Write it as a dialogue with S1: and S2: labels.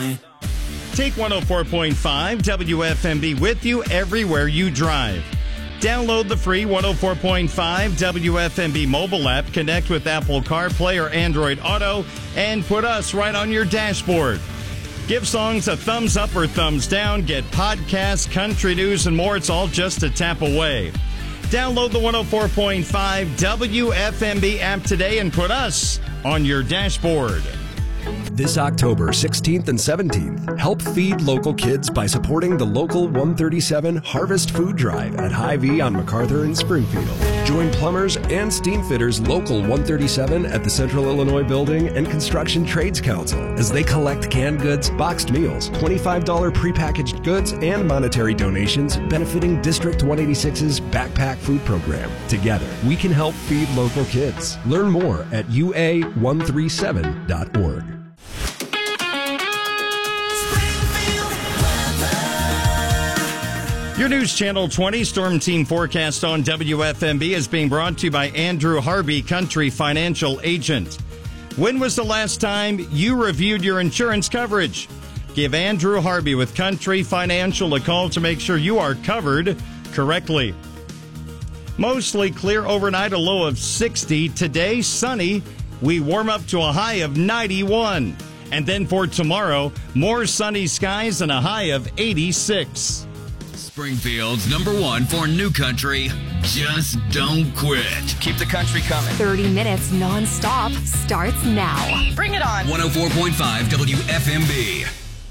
S1: on it.
S2: Take 104.5 WFMB with you everywhere you drive. Download the free 104.5 WFMB mobile app, connect with Apple CarPlay or Android Auto, and put us right on your dashboard. Give songs a thumbs up or thumbs down, get podcasts, country news, and more. It's all just a tap away. Download the 104.5 WFMB app today and put us on your dashboard.
S3: This October 16th and 17th, help feed local kids by supporting the Local 137 Harvest Food Drive at Hy-Vee on MacArthur and Springfield. Join plumbers and steam fitters Local 137 at the Central Illinois Building and Construction Trades Council as they collect canned goods, boxed meals, $25 prepackaged goods, and monetary donations benefiting District 186's Backpack Food Program. Together, we can help feed local kids. Learn more at ua137.org.
S2: Your News Channel 20 Storm Team forecast on WFMB is being brought to you by Andrew Harvey, Country Financial Agent. When was the last time you reviewed your insurance coverage? Give Andrew Harvey with Country Financial a call to make sure you are covered correctly. Mostly clear overnight, a low of 60. Today, sunny. We warm up to a high of 91. And then for tomorrow, more sunny skies and a high of 86.
S4: Springfield's #1 for new country. Just don't quit.
S5: Keep the country coming.
S6: 30 minutes nonstop starts now.
S7: Bring it on.
S4: 104.5 WFMB.